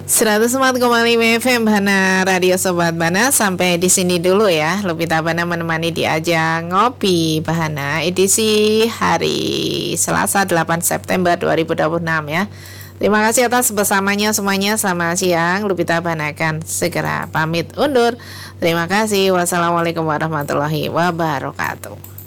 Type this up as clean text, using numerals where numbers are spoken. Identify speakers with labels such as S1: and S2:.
S1: 104,5 FM Bahana Radio Sobat Bana. Sampai di sini dulu ya. Lupita Bana menemani di ajang Ngopi Bahana edisi hari Selasa 8 September 2026 ya. Terima kasih atas bersamanya semuanya. Selamat siang. Lupita Bana akan segera pamit undur. Terima kasih. Wassalamualaikum warahmatullahi wabarakatuh.